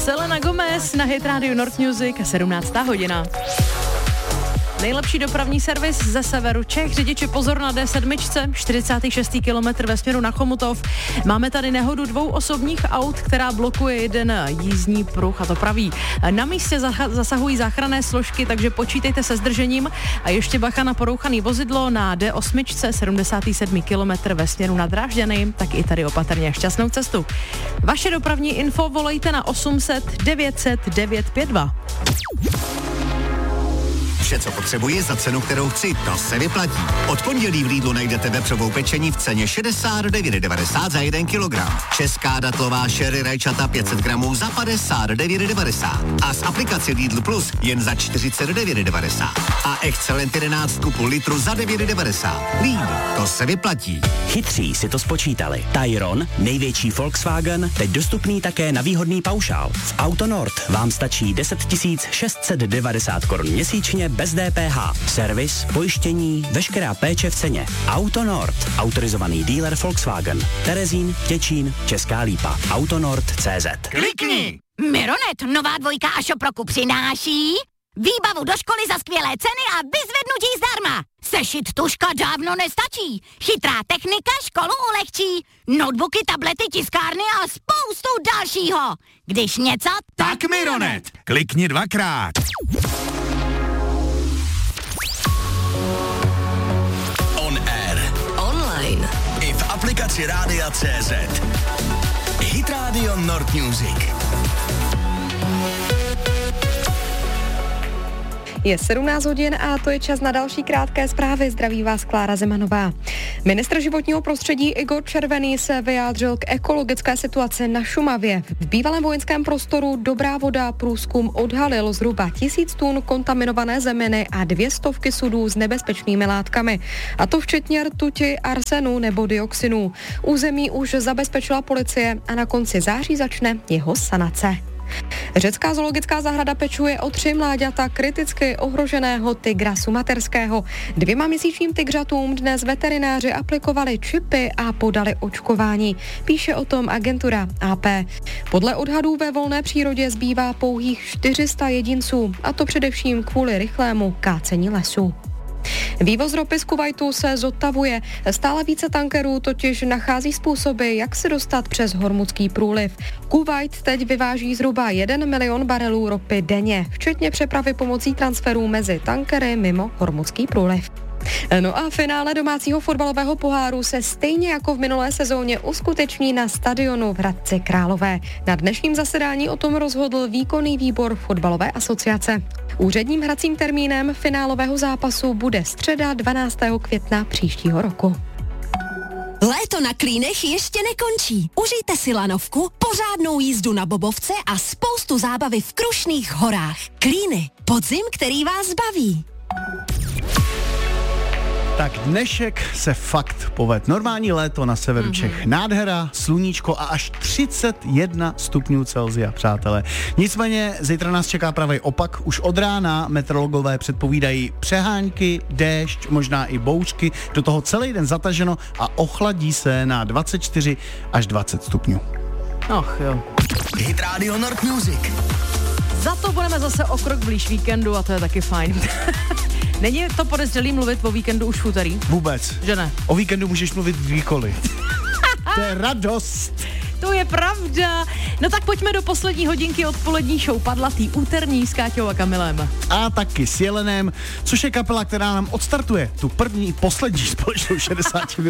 Selena Gomez na Hit Radio North Music, 17. hodina. Nejlepší dopravní servis ze severu Čech. Řidiči pozor na D7, 46. kilometr ve směru na Chomutov. Máme tady nehodu 2 osobních aut, která blokuje jeden jízdní pruh, a to pravý. Na místě zasahují záchranné složky, takže počítejte se zdržením. A ještě bacha na porouchaný vozidlo na D8, 77. kilometr ve směru na Drážďany, tak i tady opatrně šťastnou cestu. Vaše dopravní info volejte na 800 900 952. Vše, co potřebuji za cenu, kterou chci, to se vyplatí. Od pondělí v Lidlu najdete vepřovou pečení v ceně 69,90 za 1 kilogram. Česká datlová sherry rajčata 500 gramů za 59,90. A z aplikace Lidl Plus jen za 49,90. A Excelent 11 půl litru za 9,90. Lidl, to se vyplatí. Chytří si to spočítali. Tayron, největší Volkswagen, teď dostupný také na výhodný paušál. V Auto Nord vám stačí 10 690 korun měsíčně bez DPH. Servis, pojištění, veškerá péče v ceně. Auto Nord, autorizovaný dealer Volkswagen. Terezín, Těčín, Česká Lípa. Autonord.cz. Klikni! Mironet, nová 2 a Šoproku přináší výbavu do školy za skvělé ceny a vyzvednutí zdarma. Sešit tužka dávno nestačí. Chytrá technika školu ulehčí. Notebooky, tablety, tiskárny a spoustu dalšího. Když něco, Tak Mironet! Klikni 2krát. On air. online. I v aplikaci Rádia.cz. Hit Radio North Music. Je 17 hodin a to je čas na další krátké zprávy. Zdraví vás Klára Zemanová. Ministr životního prostředí Igor Červený se vyjádřil k ekologické situaci na Šumavě. V bývalém vojenském prostoru Dobrá voda průzkum odhalil zhruba 1000 tun kontaminované zeminy a 200 sudů s nebezpečnými látkami. A to včetně rtuti, arsenu nebo dioxinů. Území už zabezpečila policie a na konci září začne jeho sanace. Řecká zoologická zahrada pečuje o 3 mláďata kriticky ohroženého tygra sumaterského. 2měsíčním tygřatům dnes veterináři aplikovali čipy a podali očkování. Píše o tom agentura AP. Podle odhadů ve volné přírodě zbývá pouhých 400 jedinců, a to především kvůli rychlému kácení lesů. Vývoz ropy z Kuvajtu se zotavuje. Stále více tankerů totiž nachází způsoby, jak se dostat přes Hormuzský průliv. Kuvajt teď vyváží zhruba 1 milion barelů ropy denně, včetně přepravy pomocí transferů mezi tankery mimo Hormuzský průliv. No a finále domácího fotbalového poháru se stejně jako v minulé sezóně uskuteční na stadionu v Hradci Králové. Na dnešním zasedání o tom rozhodl výkonný výbor fotbalové asociace. Úředním hracím termínem finálového zápasu bude středa 12. května příštího roku. Léto na Klínech ještě nekončí. Užijte si lanovku, pořádnou jízdu na bobovce a spoustu zábavy v Krušných horách. Klíny, podzim, který vás baví. Tak dnešek se fakt poved. Normální léto na severu Čech. Nádhera, sluníčko a až 31 stupňů Celsia, přátelé. Nicméně zítra nás čeká pravý opak. Už od rána meteorologové předpovídají přehánky, déšť, možná i bouřky. Do toho celý den zataženo a ochladí se na 24 až 20 stupňů. Ach jo. Hit Radio North Music. Za to budeme zase o krok blíž víkendu a to je taky fajn. Není to podezřelý mluvit o víkendu už v úterý? Vůbec. Že ne? O víkendu můžeš mluvit kdykoliv. To je radost. To je pravda. No tak pojďme do poslední hodinky odpolední show Padlatý úterní s Káťou a Kamilem. A taky s Jelenem, což je kapela, která nám odstartuje tu poslední společnou 60